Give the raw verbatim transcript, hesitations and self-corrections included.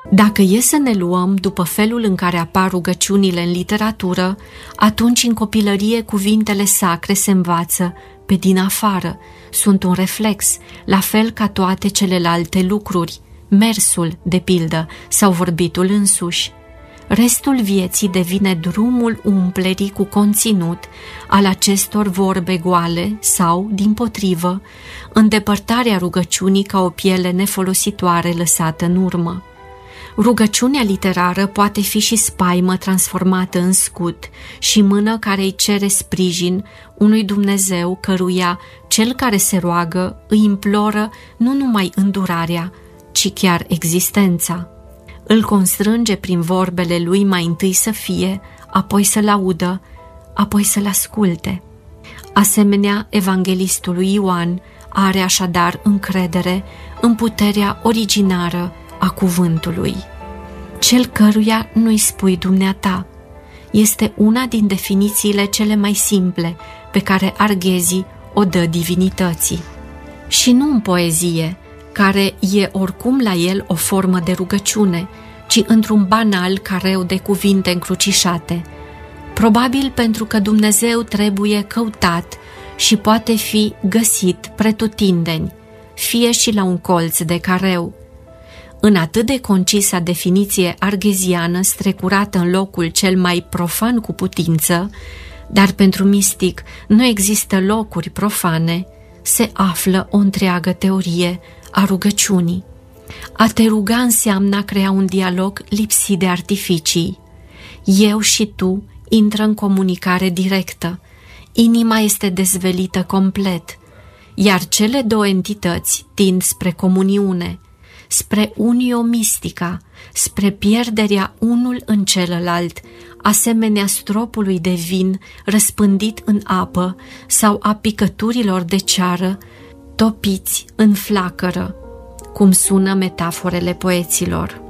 Dacă e să ne luăm după felul în care apar rugăciunile în literatură, atunci în copilărie cuvintele sacre se învață pe din afară, sunt un reflex, la fel ca toate celelalte lucruri, mersul, de pildă, sau vorbitul însuși. Restul vieții devine drumul umplerii cu conținut al acestor vorbe goale sau, dimpotrivă, îndepărtarea rugăciunii ca o piele nefolositoare lăsată în urmă. Rugăciunea literară poate fi și spaimă transformată în scut și mână care îi cere sprijin unui Dumnezeu căruia cel care se roagă îi imploră nu numai îndurarea, ci chiar existența. Îl constrânge prin vorbele lui mai întâi să fie, apoi să-l audă, apoi să-l asculte. Asemenea, evanghelistului Ioan are așadar încredere în puterea originară a cuvântului. Cel căruia nu-i spui dumneata este una din definițiile cele mai simple pe care Arghezi o dă divinității. Și nu în poezie, care e oricum la el o formă de rugăciune, ci într-un banal careu de cuvinte încrucișate, probabil pentru că Dumnezeu trebuie căutat și poate fi găsit pretutindeni, fie și la un colț de careu. În atât de concisă definiție argheziană strecurată în locul cel mai profan cu putință, dar pentru mistic nu există locuri profane, se află o întreagă teorie a rugăciunii. A te ruga înseamnă a crea un dialog lipsit de artificii. Eu și tu intră în comunicare directă, inima este dezvelită complet, iar cele două entități tind spre comuniune, spre unio mistica, spre pierderea unul în celălalt, asemenea stropului de vin răspândit în apă sau a picăturilor de ceară topiți în flacără, cum sună metaforele poeților.